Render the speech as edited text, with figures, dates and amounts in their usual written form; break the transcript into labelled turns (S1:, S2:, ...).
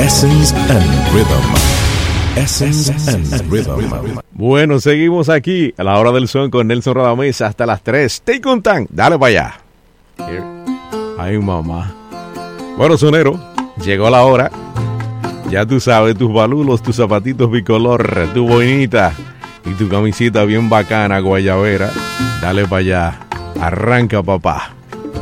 S1: Essence and Rhythm. Essence and Rhythm.
S2: Bueno, seguimos aquí a la hora del son con Nelson Radamés hasta las 3. Take on time. Dale para allá. Ay, mamá. Bueno, sonero, llegó la hora. Ya tú sabes, tus balulos, tus zapatitos bicolor, tu boinita y tu camisita bien bacana, guayabera. Dale para allá. Arranca, papá.